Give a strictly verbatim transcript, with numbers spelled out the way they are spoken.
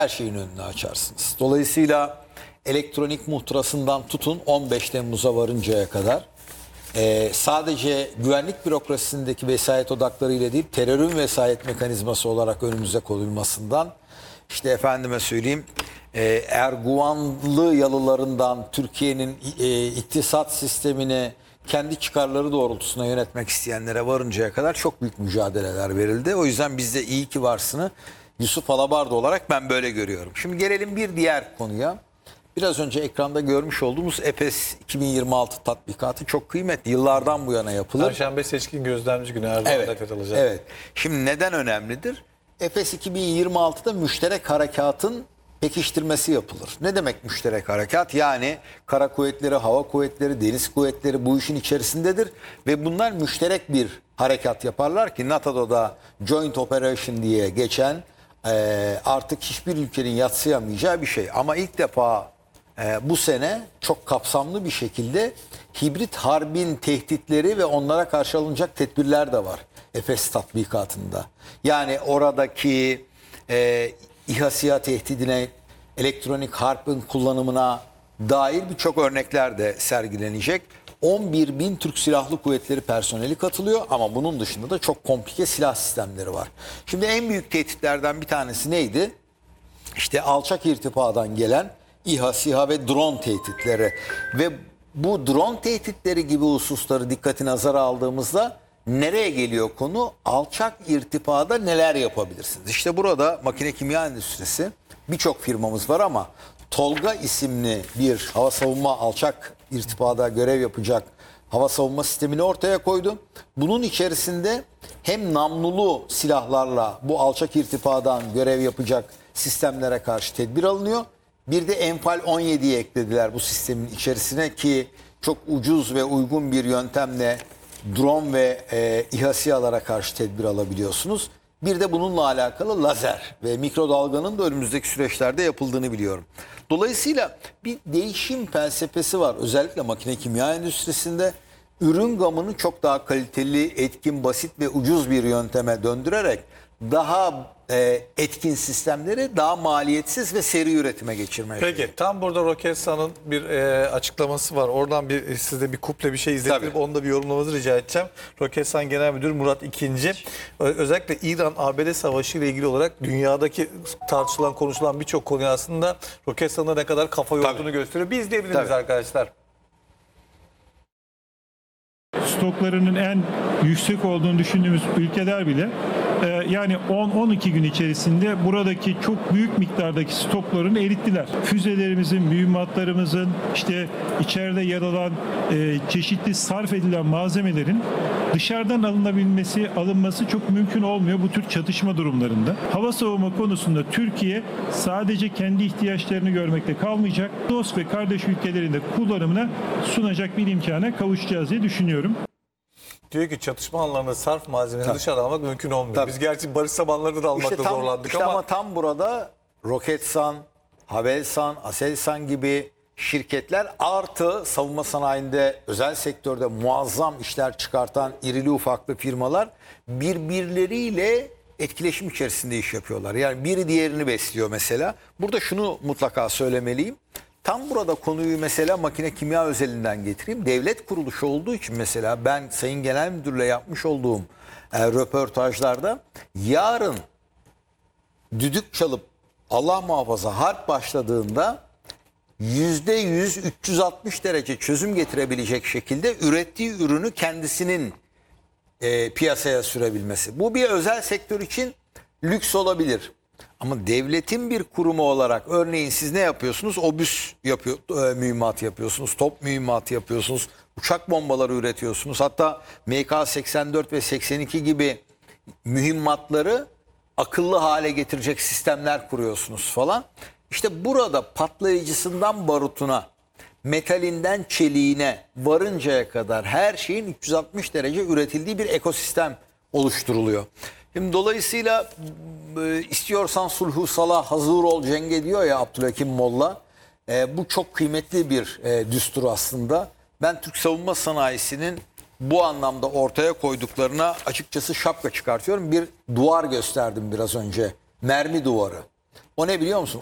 her şeyin önünü açarsınız. Dolayısıyla elektronik muhtırasından tutun on beş Temmuz'a varıncaya kadar e, sadece güvenlik bürokrasisindeki vesayet odaklarıyla değil, terörün vesayet mekanizması olarak önümüze konulmasından, işte efendime söyleyeyim, e, Erguvanlı yalılarından Türkiye'nin e, iktisat sistemini kendi çıkarları doğrultusuna yönetmek isteyenlere varıncaya kadar çok büyük mücadeleler verildi. O yüzden biz de iyi ki varsını Yusuf Alabardı olarak ben böyle görüyorum. Şimdi gelelim bir diğer konuya. Biraz önce ekranda görmüş olduğumuz EPES iki bin yirmi altı tatbikatı çok kıymetli. Yıllardan bu yana yapılır. Perşembe seçkin gözlemci günü Erdoğan'da Evet, katılacak. evet. Şimdi neden önemlidir? EPES iki bin yirmi altıda müşterek harekatın pekiştirmesi yapılır. Ne demek müşterek harekat? Yani kara kuvvetleri, hava kuvvetleri, deniz kuvvetleri bu işin içerisindedir. Ve bunlar müşterek bir harekat yaparlar ki NATO'da da Joint Operation diye geçen e, artık hiçbir ülkenin yadsıyamayacağı bir şey. Ama ilk defa e, bu sene çok kapsamlı bir şekilde hibrit harbin tehditleri ve onlara karşı alınacak tedbirler de var EPES tatbikatında. Yani oradaki e, İHA SİHA tehdidine, elektronik harpın kullanımına dair birçok örnekler de sergilenecek. on bir bin Türk Silahlı Kuvvetleri personeli katılıyor ama bunun dışında da çok komplike silah sistemleri var. Şimdi en büyük tehditlerden bir tanesi neydi? İşte alçak irtifadan gelen İHA, SİHA ve drone tehditleri ve bu drone tehditleri gibi hususları dikkati nazara aldığımızda nereye geliyor konu? Alçak irtifada neler yapabilirsiniz? İşte burada makine kimya endüstrisi birçok firmamız var ama Tolga isimli bir hava savunma alçak irtifada görev yapacak hava savunma sistemini ortaya koydu. Bunun içerisinde hem namlulu silahlarla bu alçak irtifadan görev yapacak sistemlere karşı tedbir alınıyor. Bir de Enfal on yediyi eklediler bu sistemin içerisine ki çok ucuz ve uygun bir yöntemle drone ve e, İHA SİHA'lara karşı tedbir alabiliyorsunuz. Bir de bununla alakalı lazer ve mikrodalganın da önümüzdeki süreçlerde yapıldığını biliyorum. Dolayısıyla bir değişim felsefesi var. Özellikle makine kimya endüstrisinde ürün gamını çok daha kaliteli, etkin, basit ve ucuz bir yönteme döndürerek daha e, etkin sistemleri daha maliyetsiz ve seri üretime geçirmeye Peki çalışıyor. tam burada Roketsan'ın bir e, açıklaması var. Oradan bir size bir kuple bir şey izlettirip onu da bir yorumlamanızı rica edeceğim. Roketsan Genel Müdürü Murat İkinci. Özellikle İran-A B D savaşı ile ilgili olarak dünyadaki tartışılan, konuşulan birçok konuyu aslında Roketsan'a ne kadar kafa yorduğunu Tabii. gösteriyor. Biz izleyebilir miyiz Tabii. arkadaşlar? Stoklarının en yüksek olduğunu düşündüğümüz ülkeler bile e, yani on on iki gün içerisinde buradaki çok büyük miktardaki stoklarını erittiler. Füzelerimizin, mühimmatlarımızın, işte içeride yer alan e, çeşitli sarf edilen malzemelerin dışarıdan alınabilmesi, alınması çok mümkün olmuyor bu tür çatışma durumlarında. Hava savunma konusunda Türkiye sadece kendi ihtiyaçlarını görmekte kalmayacak, dost ve kardeş ülkelerin de kullanımına sunacak bir imkana kavuşacağız diye düşünüyorum. Diyor ki çatışma alanlarında sarf malzemesi Tabii. dışarı almak mümkün olmuyor. Tabii. Biz gerçi barış zamanlarında da almakta İşte tam, zorlandık işte ama... ama tam burada Roketsan, Havelsan, Aselsan gibi şirketler artı savunma sanayinde özel sektörde muazzam işler çıkartan irili ufaklı firmalar birbirleriyle etkileşim içerisinde iş yapıyorlar. Yani biri diğerini besliyor mesela. Burada şunu mutlaka söylemeliyim. Tam burada konuyu mesela makine kimya özelinden getireyim. Devlet kuruluşu olduğu için mesela ben Sayın Genel Müdürle yapmış olduğum e, röportajlarda yarın düdük çalıp Allah muhafaza harp başladığında yüzde yüz üç yüz altmış derece çözüm getirebilecek şekilde ürettiği ürünü kendisinin e, piyasaya sürebilmesi. Bu bir özel sektör için lüks olabilir. Ama devletin bir kurumu olarak örneğin siz ne yapıyorsunuz? Obüs yapıyor, e, mühimmat yapıyorsunuz, top mühimmatı yapıyorsunuz, uçak bombaları üretiyorsunuz. Hatta M K seksen dört ve seksen iki gibi mühimmatları akıllı hale getirecek sistemler kuruyorsunuz falan. İşte burada patlayıcısından barutuna, metalinden çeliğine varıncaya kadar her şeyin üç yüz altmış derece üretildiği bir ekosistem oluşturuluyor. Şimdi dolayısıyla e, istiyorsan sulhu salah hazır ol cenge diyor ya Abdülhakim Molla. E, bu çok kıymetli bir e, düstur aslında. Ben Türk savunma sanayisinin bu anlamda ortaya koyduklarına açıkçası şapka çıkartıyorum. Bir duvar gösterdim biraz önce. Mermi duvarı. O ne biliyor musun?